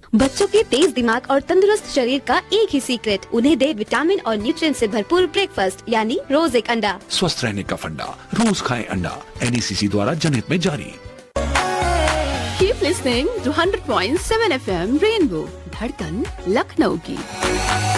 बच्चों के तेज दिमाग और तंदुरुस्त शरीर का एक ही सीक्रेट, उन्हें दे विटामिन और न्यूट्रिएंट से भरपूर ब्रेकफास्ट यानी रोज एक अंडा। स्वस्थ रहने का फंडा, रोज खाएं अंडा। NECC द्वारा जनहित में जारी। Keep listening to 100.7 FM Rainbow, धड़कन लखनऊ की।